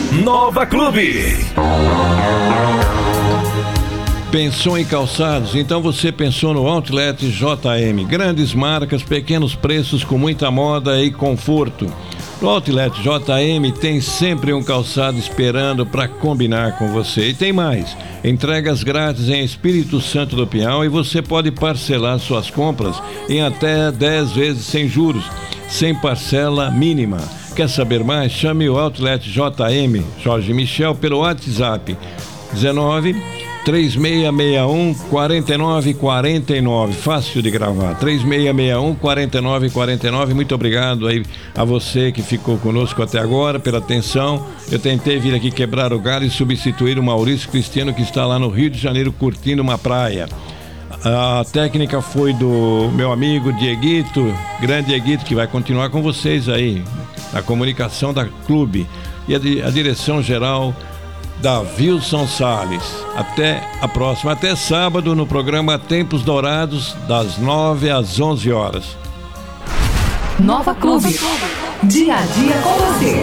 Nova Clube. Pensou em calçados? Então você pensou no Outlet JM. Grandes marcas, pequenos preços com muita moda e conforto. No Outlet JM tem sempre um calçado esperando para combinar com você. E tem mais, entregas grátis em Espírito Santo do Pinhal e você pode parcelar suas compras em até 10 vezes sem juros, sem parcela mínima. Quer saber mais? Chame o Outlet JM Jorge Michel pelo WhatsApp 19-3661-4949, fácil de gravar, 3661-4949. Muito obrigado aí a você que ficou conosco até agora, pela atenção. Eu tentei vir aqui quebrar o galho e substituir o Maurício Cristiano, que está lá no Rio de Janeiro curtindo uma praia. A técnica foi do meu amigo Dieguito, grande Dieguito, que vai continuar com vocês aí, a comunicação da clube, e a direção geral da Wilson Salles. Até a próxima, até sábado no programa Tempos Dourados, das 9 às 11 horas. Nova Clube, dia a dia com você.